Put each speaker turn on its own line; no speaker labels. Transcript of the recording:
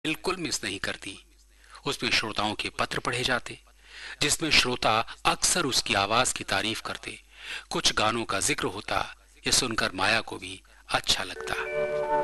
बिल्कुल मिस नहीं करती। उसमें श्रोताओं के पत्र पढ़े जाते, जिसमें श्रोता अक्सर उसकी आवाज की तारीफ करते। कुछ गानों का जिक्र होता। ये सुनकर माया को भी अच्छा लगता।